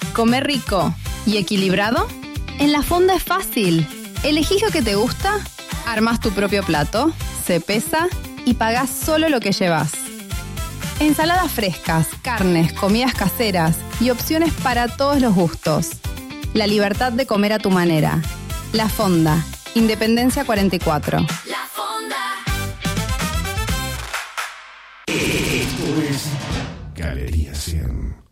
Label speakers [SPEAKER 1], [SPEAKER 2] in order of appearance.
[SPEAKER 1] ¿Comer rico y equilibrado? En La Fonda es fácil. Elegís lo que te gusta, armás tu propio plato, se pesa y pagás solo lo que llevas. Ensaladas frescas, carnes, comidas caseras y opciones para todos los gustos. La libertad de comer a tu manera. La Fonda, Independencia 44.
[SPEAKER 2] La Fonda.
[SPEAKER 3] Esto es Galería 100.